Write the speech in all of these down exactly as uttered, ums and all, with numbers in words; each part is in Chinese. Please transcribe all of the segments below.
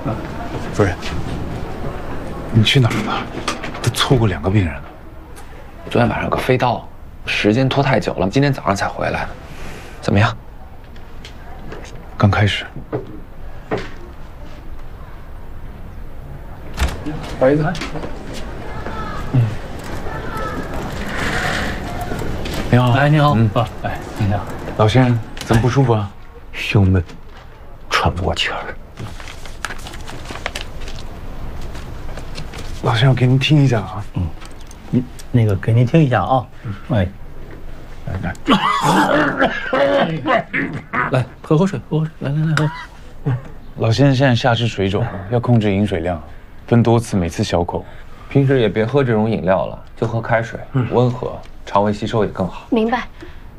夫人，你去哪儿了？都错过两个病人了。 昨天晚上有个飞刀，时间拖太久了，今天早上才回来的。怎么样？ 刚开始。不好意思。嗯。你好。 哎，你好。嗯。啊，哎，你好。 老先生，怎么不舒服啊？ 胸闷，喘不过气儿。 老先生，我给您听一下啊。 嗯，您那个给您听一下啊。哎，来来，来喝口水，喝口水，来来来喝。 老先生现在下肢水肿，要控制饮水量，分多次，每次小口。 平时也别喝这种饮料了，就喝开水，温和，肠胃吸收也更好。 明白。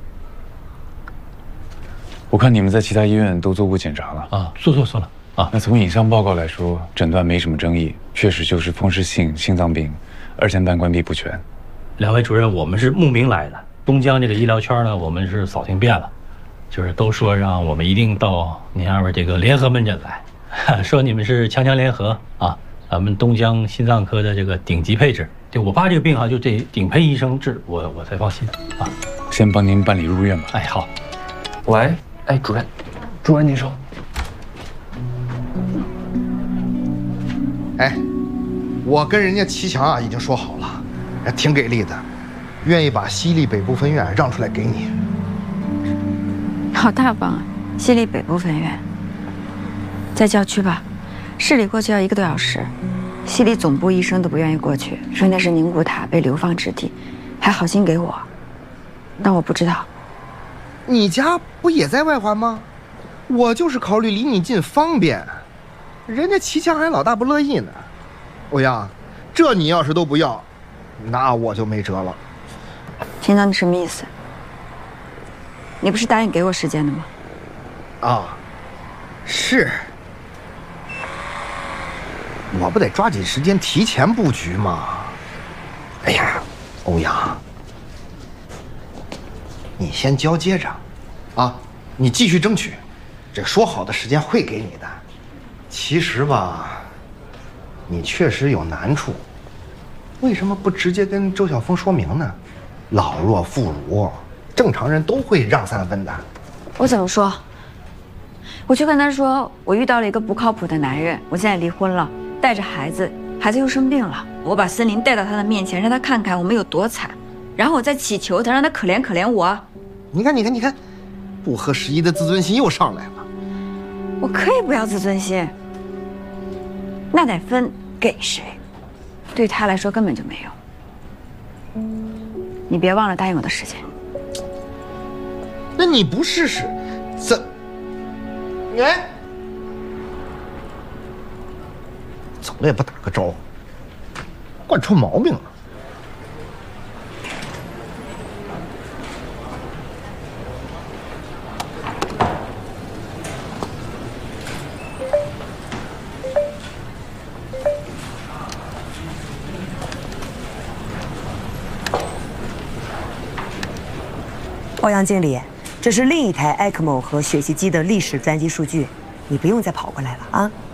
我看你们在其他医院都做过检查了啊，做做做了。 啊， 那从影像报告来说，诊断没什么争议，确实就是风湿性心脏病，二尖瓣关闭不全。 两位主任，我们是慕名来的，东江这个医疗圈呢，我们是扫听遍了，就是都说让我们一定到您二位这个联合门诊来，说你们是强强联合啊，咱们东江心脏科的这个顶级配置。这我爸这个病哈，就这顶配医生治，我我才放心啊。 先帮您办理入院吧。 哎，好。 喂，哎，主任，主任您说。 哎，我跟人家齐强啊已经说好了，人挺给力的，愿意把西丽北部分院让出来给你。 好大方啊！西丽北部分院在郊区吧，市里过去要一个多小时，西丽总部医生都不愿意过去，说那是宁古塔被流放之地，还好心给我，但我不知道。 你家不也在外环吗？我就是考虑离你近方便。 人家齐强还老大不乐意呢，欧阳，这你要是都不要，那我就没辙了。 听到你什么意思？你不是答应给我时间的吗？ 啊，是，我不得抓紧时间提前布局吗？哎呀，欧阳，你先交接着，啊，你继续争取，这说好的时间会给你的。 其实吧，你确实有难处，为什么不直接跟周晓峰说明呢？老弱妇孺，正常人都会让三分的。 我怎么说？我去跟他说，我遇到了一个不靠谱的男人，我现在离婚了，带着孩子，孩子又生病了，我把森林带到他的面前，让他看看我们有多惨，然后我再祈求他，让他可怜可怜我。 你看，你看，你看，不合时宜的自尊心又上来了。 我可以不要自尊心。 那得分给谁，对他来说根本就没有。你别忘了答应我的时间。 那你不试试，怎？哎，走了也不打个招呼，惯出毛病了。 欧阳经理，这是另一台 E C M O 和血吸机的历史专机数据，你不用再跑过来了啊。